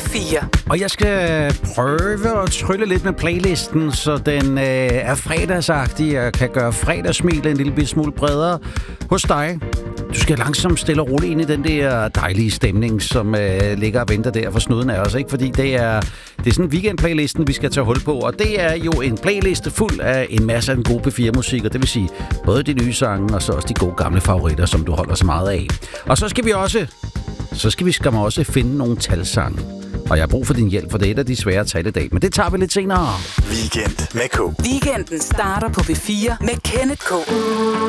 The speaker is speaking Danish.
P4. Og jeg skal prøve at trylle lidt med playlisten, så den er fredagsagtig og kan gøre fredagssmilet en lille smule bredere hos dig. Du skal langsomt stille og roligt ind i den der dejlige stemning, som ligger og venter der for snuden af os, ikke? Fordi det er sådan weekend-playlisten, vi skal tage hul på, og det er jo en playliste fuld af en masse af den gode P4-musik, og det vil sige både de nye sange, og så også de gode gamle favoritter, som du holder så meget af. Og så skal vi skam også finde nogle talsange. Og jeg har brug for din hjælp, for det er et af de svære tal i dag. Men det tager vi lidt senere. Weekend med K. Weekenden starter på P4 med Kenneth K.